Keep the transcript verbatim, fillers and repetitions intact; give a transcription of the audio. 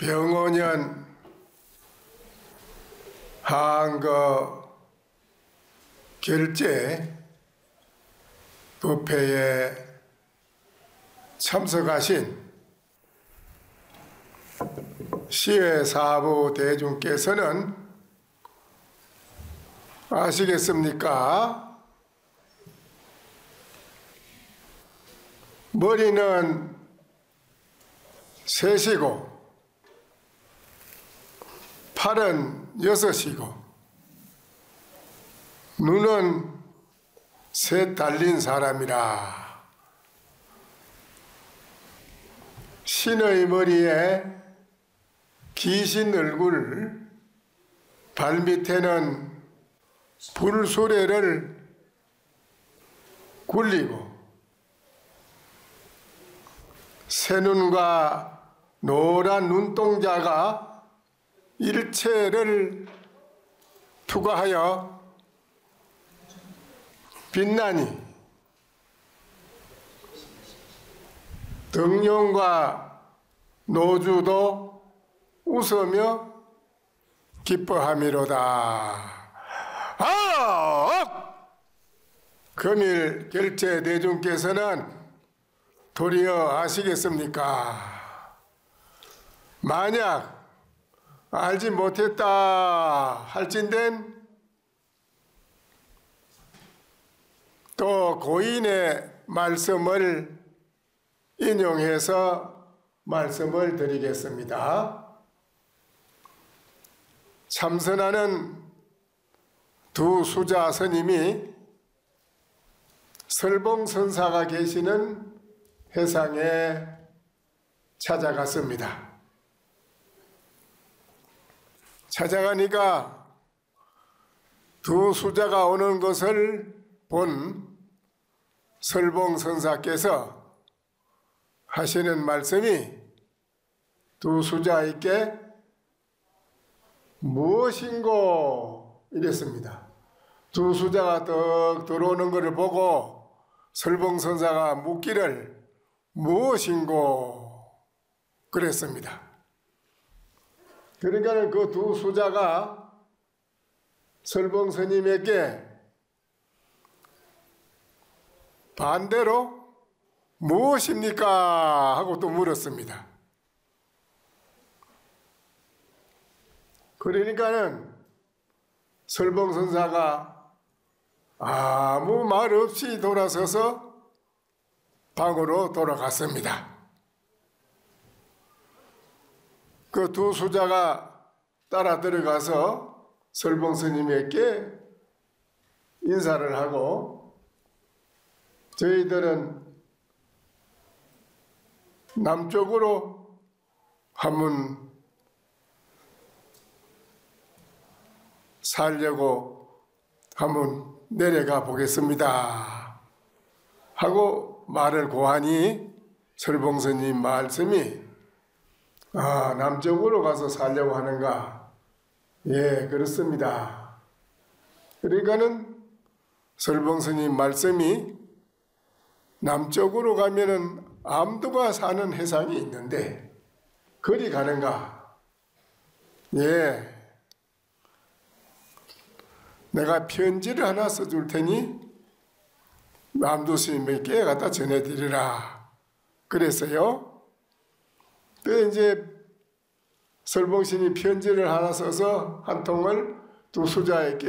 병오년 한거 결제 법회에 참석하신 시외 사부 대중께서는 아시겠습니까? 머리는 셋이고 팔은 여섯이고 눈은 셋 달린 사람이라. 신의 머리에 귀신 얼굴, 발밑에는 불수레를 굴리고 새눈과 노란 눈동자가 일체를 투과하여 빛나니 등용과 노주도 웃으며 기뻐함이로다. 아! 금일 결제 대중께서는 도리어 아시겠습니까? 만약 알지 못했다 할진된 또 고인의 말씀을 인용해서 말씀을 드리겠습니다. 참선하는 두 수자 스님이 설봉선사가 계시는 회상에 찾아갔습니다. 찾아가니까 두 수자가 오는 것을 본 설봉선사께서 하시는 말씀이 두 수자에게 무엇인고 이랬습니다. 두 수자가 떡 들어오는 것을 보고 설봉선사가 묻기를 무엇인고 그랬습니다. 그러니까 그 두 수자가 설봉스님에게 반대로 무엇입니까? 하고 또 물었습니다. 그러니까는 설봉선사가 아무 말 없이 돌아서서 방으로 돌아갔습니다. 그 두 수자가 따라 들어가서 설봉스님에게 인사를 하고 저희들은 남쪽으로 한번 살려고 한번 내려가 보겠습니다 하고 말을 고하니 설봉스님 말씀이 아, 남쪽으로 가서 살려고 하는가? 예, 그렇습니다. 그러니까는 설봉스님 말씀이 남쪽으로 가면은 암두가 사는 해상이 있는데 그리 가는가? 예, 내가 편지를 하나 써줄 테니 암두 스님에게 갖다 전해드리라 그랬어요. 또 이제 설봉스님이 편지를 하나 써서 한 통을 두 수자에게